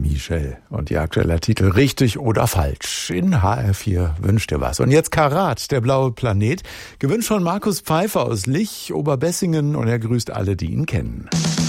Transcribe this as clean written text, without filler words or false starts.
Michel. Und ihr aktueller Titel Richtig oder Falsch. In HR4 wünscht ihr was. Und jetzt Karat, der blaue Planet. Gewünscht von Markus Pfeiffer aus Lich, Oberbessingen. Und er grüßt alle, die ihn kennen.